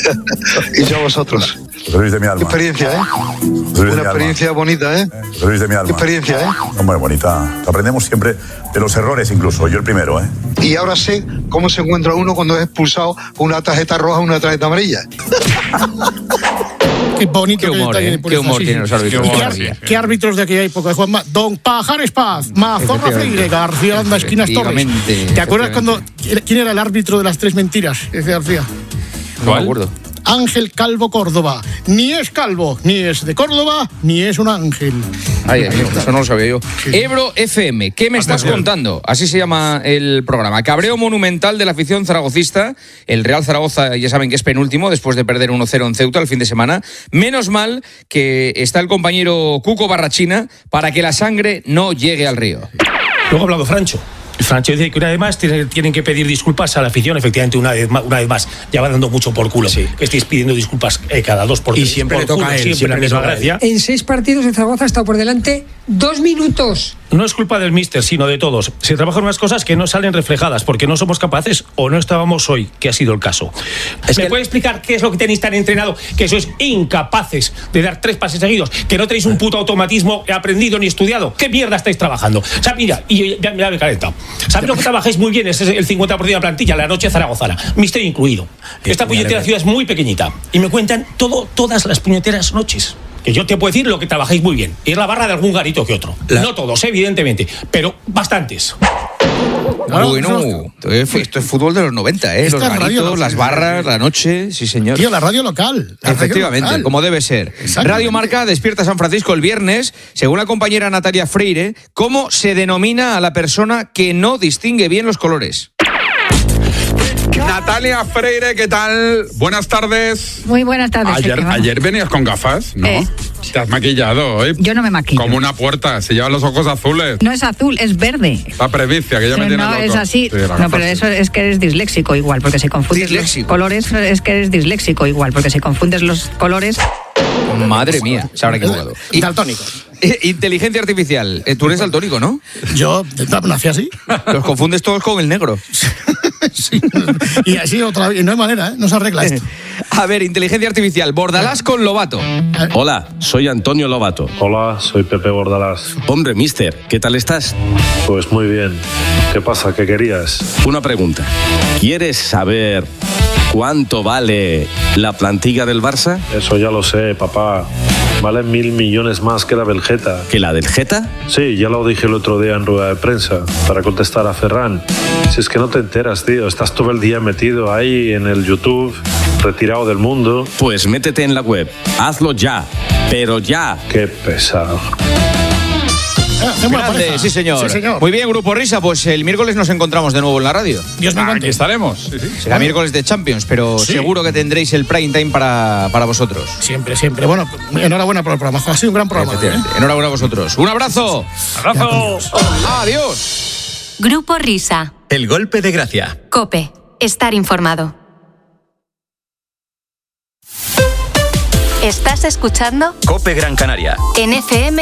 Y yo a vosotros. Luis de mi alma. Qué experiencia, ¿eh? Una experiencia bonita, ¿eh? Luis de mi alma. Qué experiencia, ¿eh? Hombre, bonita. Aprendemos siempre de los errores, incluso. Yo el primero, ¿eh? Y ahora sé cómo se encuentra uno cuando es expulsado con una tarjeta roja o una tarjeta amarilla. Qué bonito. Qué humor, qué humor tienen los árbitros. ¿Qué árbitros de aquella época, Juanma? Don Pajares Paz, Mazorra Freire, García Landa, Esquinas Torres. ¿Te acuerdas cuando... ¿Quién era el árbitro de las 3 mentiras? Ese García. No me acuerdo. Ángel Calvo Córdoba. Ni es calvo, ni es de Córdoba, ni es un ángel. Ay, eso no lo sabía yo. Ebro FM, ¿qué me estás contando? Así se llama el programa. Cabreo monumental de la afición zaragocista. El Real Zaragoza, ya saben que es penúltimo después de perder 1-0 en Ceuta el fin de semana. Menos mal que está el compañero Cuco Barrachina para que la sangre no llegue al río. Luego ha hablado Francho. Francho dice que una vez más tienen que pedir disculpas a la afición. Efectivamente, una vez más ya va dando mucho por culo. Sí. Que estéis pidiendo disculpas cada 2 por 3. Y siempre le toca a él. Siempre la misma gracia. En 6 partidos el Zaragoza ha estado por delante 2 minutos. No es culpa del míster, sino de todos. Se trabajan unas cosas que no salen reflejadas porque no somos capaces o no estábamos hoy, que ha sido el caso. ¿Me puede explicar qué es lo que tenéis tan entrenado? Que sois incapaces de dar 3 pases seguidos, que no tenéis un puto automatismo aprendido ni estudiado. ¿Qué mierda estáis trabajando? O sea, mira, y ya me he calentado. ¿Sabes lo que trabajáis muy bien? Ese es el 50% de la plantilla, la noche zaragozana. Mister incluido. Esta puñetera ciudad es muy pequeñita. Y me cuentan todas las puñeteras noches. Que yo te puedo decir lo que trabajáis muy bien. Ir la barra de algún garito que otro. No todos, evidentemente, pero bastantes. Bueno, esto es fútbol de los 90, ¿eh? Los garitos, las barras, la noche, sí señor. Tío, la radio local. Efectivamente, como debe ser. Radio Marca despierta San Francisco el viernes. Según la compañera Natalia Freire, ¿cómo se denomina a la persona que no distingue bien los colores? Natalia Freire, ¿qué tal? Buenas tardes. Muy buenas tardes. Ayer venías con gafas, ¿no? Te has maquillado hoy. Yo no me maquillo. Como una puerta, se llevan los ojos azules. No es azul, es verde. La previcia, que ya me tiene loco. No, es así. Sí, no, pero eso es que eres disléxico igual, porque si confundes los colores, es que eres disléxico igual, porque si confundes los colores... Madre mía, se habrá equivocado. Daltónico. Inteligencia artificial. Tú eres daltónico, ¿no? Yo nací así. Los confundes todos con el negro. Sí. Y así otra vez. No hay manera, ¿eh? No se arregla esto. A ver, inteligencia artificial. Bordalás con Lobato. Hola, soy Antonio Lobato. Hola, soy Pepe Bordalás. Hombre, mister, ¿qué tal estás? Pues muy bien. ¿Qué pasa? ¿Qué querías? Una pregunta. ¿Quieres saber cuánto vale la plantilla del Barça? Eso ya lo sé, papá. Vale 1.000 millones más que la del Geta. ¿Que la del Geta? Sí, ya lo dije el otro día en rueda de prensa, para contestar a Ferran. Si es que no te enteras, tío. Estás todo el día metido ahí en el YouTube, retirado del mundo. Pues métete en la web. Hazlo ya. Pero ya. Qué pesado. Grande, sí señor. Sí, señor. Muy bien, Grupo Risa, pues el miércoles nos encontramos de nuevo en la radio. Dios me Aquí estaremos. Sí, sí. Será miércoles de Champions, pero seguro que tendréis el prime time para vosotros. Siempre. Bueno, enhorabuena por el programa. Ha sido un gran programa. Enhorabuena a vosotros. Un abrazo. ¡Abrazo! Adiós. Grupo Risa. El golpe de gracia. COPE. Estar informado. ¿Estás escuchando? COPE Gran Canaria. En FM